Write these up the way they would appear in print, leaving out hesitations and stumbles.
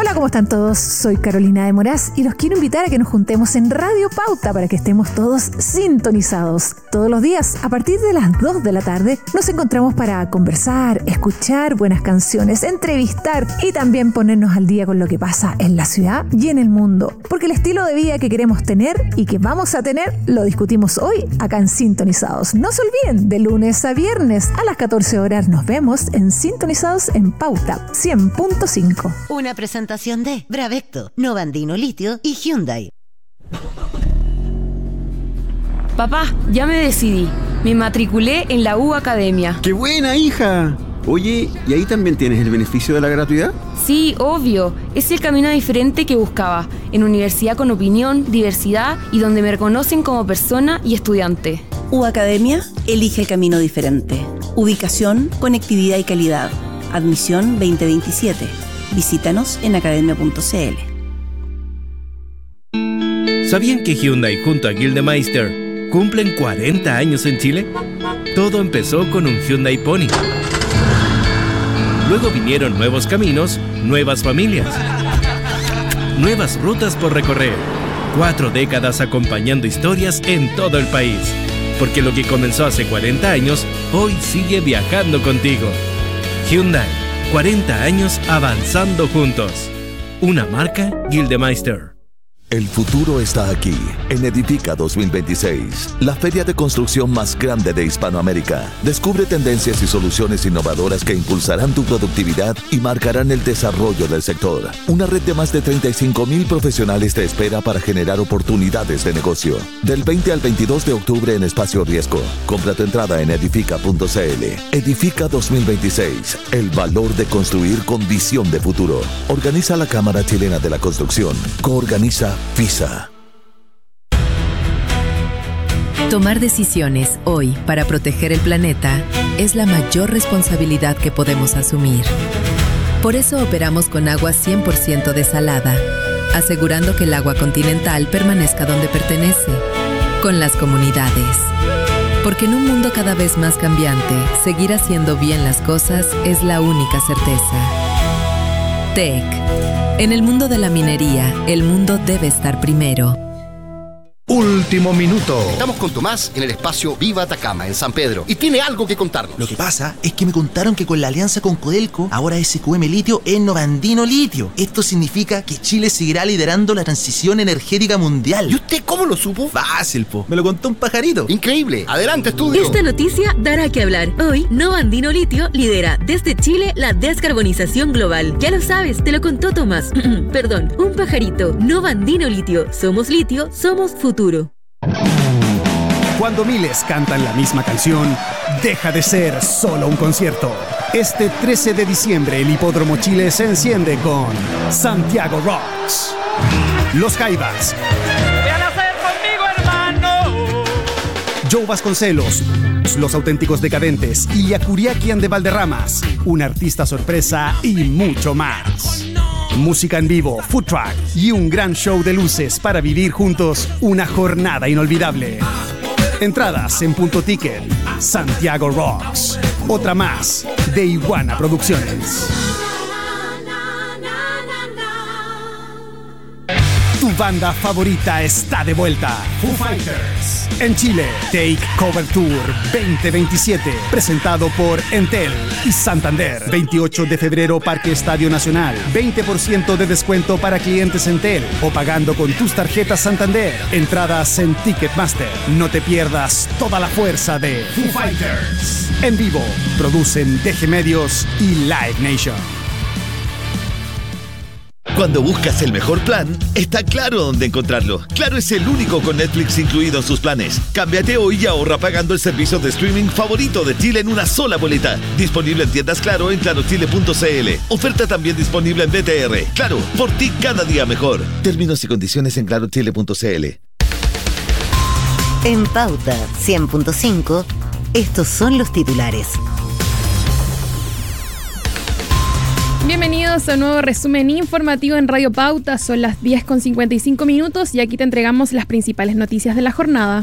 Hola, ¿cómo están todos? Soy Carolina de Moraz y los quiero invitar a que nos juntemos en Radio Pauta para que estemos todos sintonizados. Todos los días, a partir de las 2 de la tarde, nos encontramos para conversar, escuchar buenas canciones, entrevistar y también ponernos al día con lo que pasa en la ciudad y en el mundo. Porque el estilo de vida que queremos tener y que vamos a tener, lo discutimos hoy acá en Sintonizados. No se olviden, de lunes a viernes a las 14 horas nos vemos en Sintonizados en Pauta 100.5. Una presentación de Bravecto, Novandino Litio y Hyundai. Papá, ya me decidí. Me matriculé en la U Academia. ¡Qué buena, hija! Oye, ¿y ahí también tienes el beneficio de la gratuidad? Sí, obvio. Es el camino diferente que buscaba. En universidad con opinión, diversidad y donde me reconocen como persona y estudiante. U Academia elige el camino diferente. Ubicación, conectividad y calidad. Admisión 2027. Visítanos en academia.cl. ¿Sabían que Hyundai junto a Gildemeister cumplen 40 años en Chile? Todo empezó con un Hyundai Pony. Luego vinieron nuevos caminos, nuevas familias, nuevas rutas por recorrer. 4 décadas acompañando historias en todo el país. Porque lo que comenzó hace 40 años, hoy sigue viajando contigo. Hyundai, 40 años avanzando juntos. Una marca Gildemeister. El futuro está aquí, en Edifica 2026, la feria de construcción más grande de Hispanoamérica. Descubre tendencias y soluciones innovadoras que impulsarán tu productividad y marcarán el desarrollo del sector. Una red de más de 35,000 profesionales te espera para generar oportunidades de negocio. Del 20 al 22 de octubre en Espacio Riesgo. Compra tu entrada en edifica.cl. Edifica 2026, el valor de construir con visión de futuro. Organiza la Cámara Chilena de la Construcción. Coorganiza FISA. Tomar decisiones hoy para proteger el planeta es la mayor responsabilidad que podemos asumir. Por eso operamos con agua 100% desalada, asegurando que el agua continental permanezca donde pertenece, con las comunidades. Porque en un mundo cada vez más cambiante, seguir haciendo bien las cosas es la única certeza. TEC. En el mundo de la minería, el mundo debe estar primero. Último minuto. Estamos con Tomás en el espacio Viva Atacama, en San Pedro, y tiene algo que contarnos. Lo que pasa es que me contaron que con la alianza con Codelco, ahora SQM Litio es Novandino Litio. Esto significa que Chile seguirá liderando la transición energética mundial. ¿Y usted cómo lo supo? Fácil, po. Me lo contó un pajarito. Increíble. Adelante, estudio. Esta noticia dará que hablar. Hoy, Novandino Litio lidera desde Chile la descarbonización global. Ya lo sabes, te lo contó Tomás. Perdón, un pajarito. Novandino Litio. Somos litio, somos futuro. Cuando miles cantan la misma canción, deja de ser solo un concierto. Este 13 de diciembre el Hipódromo Chile se enciende con Santiago Rocks, Los Jaivas, ¡Vean a hacer conmigo, hermano! Joe Vasconcelos, Los Auténticos Decadentes y Yakuriaki and de Valderramas, un artista sorpresa y mucho más. Música en vivo, food truck y un gran show de luces para vivir juntos una jornada inolvidable. Entradas en Punto Ticket. Santiago Rocks. Otra más de Iguana Producciones. Tu banda favorita está de vuelta. Foo Fighters. En Chile, Take Cover Tour 2027. Presentado por Entel y Santander. 28 de febrero, Parque Estadio Nacional. 20% de descuento para clientes Entel o pagando con tus tarjetas Santander. Entradas en Ticketmaster. No te pierdas toda la fuerza de Foo Fighters. En vivo, producen DG Medios y Live Nation. Cuando buscas el mejor plan, está Claro dónde encontrarlo. Claro es el único con Netflix incluido en sus planes. Cámbiate hoy y ahorra pagando el servicio de streaming favorito de Chile en una sola boleta. Disponible en tiendas Claro en clarochile.cl. Oferta también disponible en BTR. Claro, por ti cada día mejor. Términos y condiciones en clarochile.cl. En Pauta 100.5, estos son los titulares. Bienvenidos a un nuevo resumen informativo en Radio Pauta. Son las 10:55 y aquí te entregamos las principales noticias de la jornada.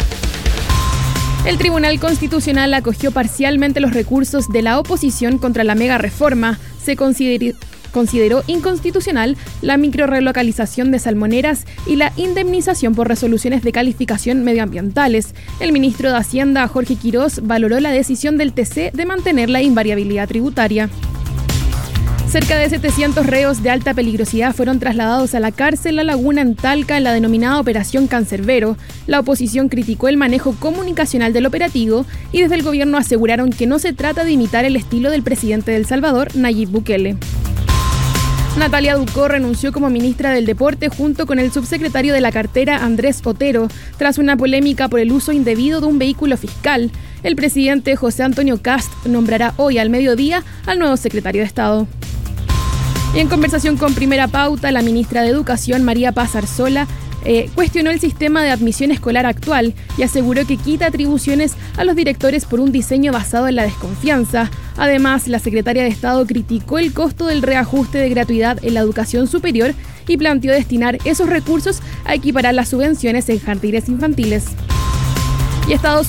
El Tribunal Constitucional acogió parcialmente los recursos de la oposición contra la mega reforma. Se consideró inconstitucional la microrelocalización de salmoneras y la indemnización por resoluciones de calificación medioambientales. El ministro de Hacienda, Jorge Quirós, valoró la decisión del TC de mantener la invariabilidad tributaria. Cerca de 700 reos de alta peligrosidad fueron trasladados a la cárcel La Laguna en Talca en la denominada Operación Cancerbero. La oposición criticó el manejo comunicacional del operativo y desde el gobierno aseguraron que no se trata de imitar el estilo del presidente de El Salvador, Nayib Bukele. Natalia Ducó renunció como ministra del Deporte junto con el subsecretario de la cartera Andrés Otero, tras una polémica por el uso indebido de un vehículo fiscal. El presidente José Antonio Kast nombrará hoy al mediodía al nuevo secretario de Estado. Y en conversación con Primera Pauta, la ministra de Educación, María Paz Arzola, cuestionó el sistema de admisión escolar actual y aseguró que quita atribuciones a los directores por un diseño basado en la desconfianza. Además, la secretaria de Estado criticó el costo del reajuste de gratuidad en la educación superior y planteó destinar esos recursos a equiparar las subvenciones en jardines infantiles. Y Estados